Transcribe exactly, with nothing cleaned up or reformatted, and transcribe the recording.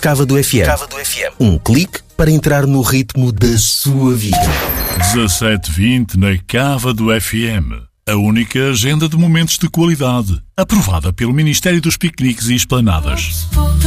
Cava do F M. Cava do F M. Um clique para entrar no ritmo da sua vida. dezassete e vinte na Cava do F M. A única agenda de momentos de qualidade, aprovada pelo Ministério dos Piqueniques e Esplanadas.